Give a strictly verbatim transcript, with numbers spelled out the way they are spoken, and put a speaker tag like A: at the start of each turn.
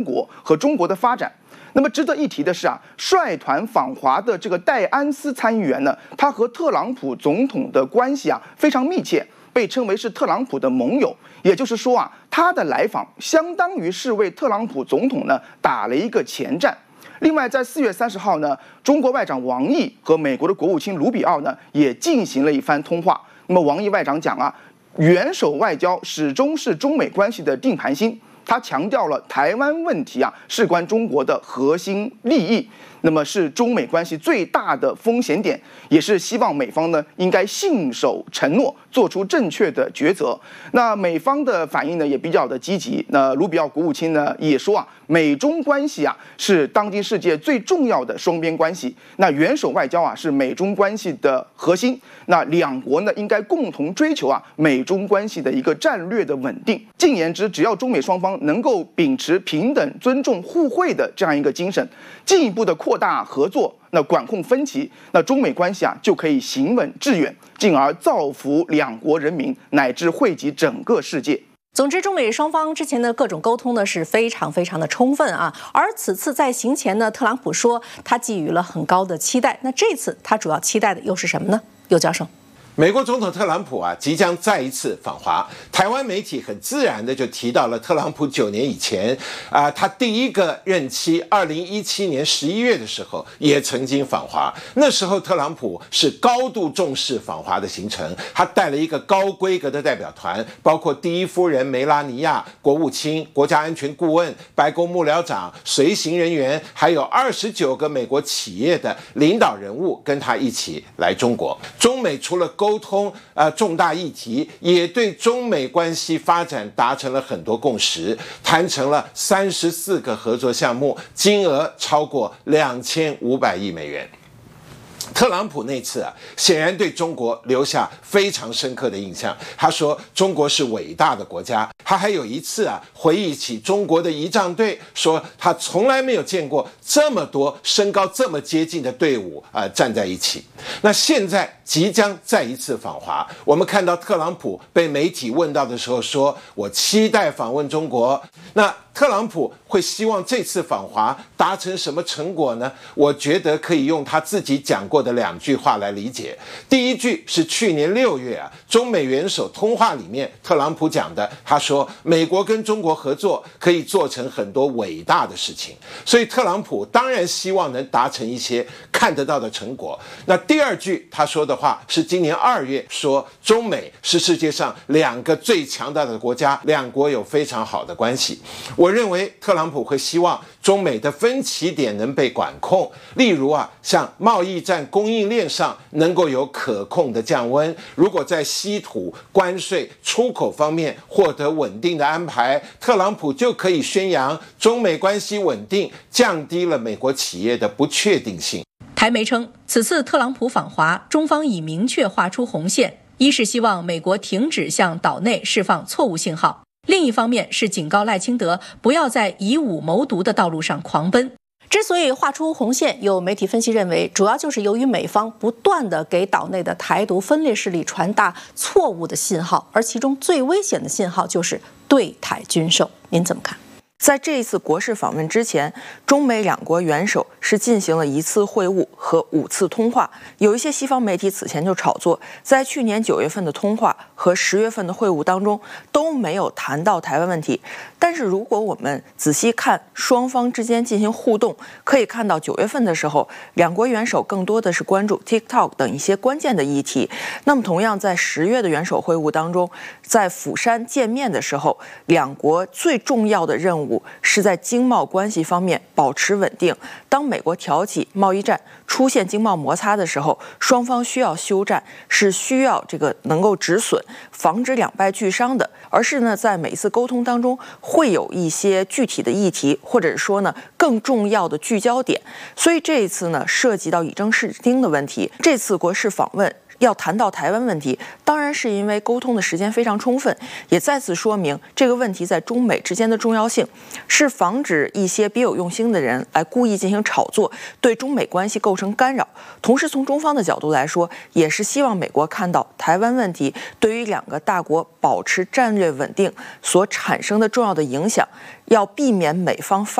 A: 国和中国的发展。那么值得一提的是啊，率团访华的这个戴安斯参议员呢，他和特朗普总统的关系啊非常密切，被称为是特朗普的盟友。也就是说啊，他的来访相当于是为特朗普总统呢打了一个前站。另外，在四月三十号呢，中国外长王毅和美国的国务卿卢比奥呢也进行了一番通话。那么王毅外长讲啊，元首外交始终是中美关系的定盘星。他强调了台湾问题啊事关中国的核心利益，那么是中美关系最大的风险点，也是希望美方呢应该信守承诺，做出正确的抉择。那美方的反应呢也比较的积极。那卢比奥国务卿呢也说啊，美中关系啊是当今世界最重要的双边关系，那元首外交啊是美中关系的核心。那两国呢应该共同追求啊美中关系的一个战略的稳定。进言之，只要中美双方能够秉持平等、尊重、互惠的这样一个精神，进一步的扩大合作，那管控分歧，那中美关系啊就可以行稳致远，进而造福两国人民，乃至惠及整个世界。
B: 总之，中美双方之前的各种沟通呢是非常非常的充分啊。而此次在行前呢，特朗普说他寄予了很高的期待。那这次他主要期待的又是什么呢？尤教授。
C: 美国总统特朗普啊，即将再一次访华。台湾媒体很自然的就提到了特朗普九年以前啊、呃，他第一个任期二零一七年十一月的时候也曾经访华。那时候特朗普是高度重视访华的行程，他带了一个高规格的代表团，包括第一夫人梅拉尼亚、国务卿、国家安全顾问、白宫幕僚长、随行人员，还有二十九个美国企业的领导人物跟他一起来中国。中美除了沟通呃重大议题，也对中美关系发展达成了很多共识，谈成了三十四个合作项目，金额超过两千五百亿美元。特朗普那次啊，显然对中国留下非常深刻的印象。他说中国是伟大的国家。他还有一次啊，回忆起中国的仪仗队，说他从来没有见过这么多身高这么接近的队伍啊、呃、站在一起。那现在即将再一次访华，我们看到特朗普被媒体问到的时候说，我期待访问中国。那特朗普会希望这次访华达成什么成果呢？我觉得可以用他自己讲过的两句话来理解。第一句是去年六月啊，中美元首通话里面特朗普讲的，他说美国跟中国合作可以做成很多伟大的事情，所以特朗普当然希望能达成一些看得到的成果。那第二句他说的话是今年二月说，中美是世界上两个最强大的国家，两国有非常好的关系。我认为特朗普会希望中美的分歧点能被管控，例如啊，像贸易战供应链上能够有可控的降温，如果在稀土、关税、出口方面获得稳定的安排，特朗普就可以宣扬中美关系稳定，降低了美国企业的不确定性。
B: 台媒称，此次特朗普访华，中方已明确划出红线，一是希望美国停止向岛内释放错误信号，另一方面是警告赖清德不要在以武谋独的道路上狂奔。之所以画出红线，有媒体分析认为，主要就是由于美方不断地给岛内的台独分裂势力传达错误的信号，而其中最危险的信号就是对台军售。您怎么看？
D: 在这一次国事访问之前，中美两国元首是进行了一次会晤和五次通话。有一些西方媒体此前就炒作，在去年九月份的通话和十月份的会晤当中都没有谈到台湾问题。但是如果我们仔细看双方之间进行互动，可以看到九月份的时候，两国元首更多的是关注 TikTok 等一些关键的议题。那么同样在十月的元首会晤当中，在釜山见面的时候，两国最重要的任务是在经贸关系方面保持稳定。当美国挑起贸易战，出现经贸摩擦的时候，双方需要休战，是需要这个能够止损，防止两败俱伤的。而是呢，在每次沟通当中会有一些具体的议题，或者说呢更重要的聚焦点。所以这一次呢，涉及到以正视听的问题。这次国事访问要谈到台湾问题，当然是因为沟通的时间非常充分，也再次说明这个问题在中美之间的重要性，是防止一些别有用心的人来故意进行炒作，对中美关系构成干扰。同时从中方的角度来说，也是希望美国看到台湾问题对于两个大国保持战略稳定所产生的重要的影响，要避免美方发